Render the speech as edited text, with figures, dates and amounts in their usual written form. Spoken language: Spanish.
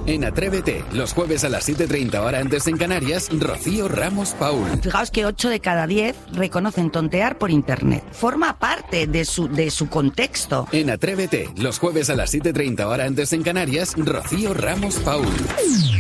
En Atrévete, los jueves a las 7:30 hora antes en Canarias, Rocío Ramos Paul. Fijaos que 8 de cada 10 reconocen tontear por internet. Forma parte de su contexto. En Atrévete, los jueves a las 7:30 hora antes en Canarias, Rocío Ramos Paul.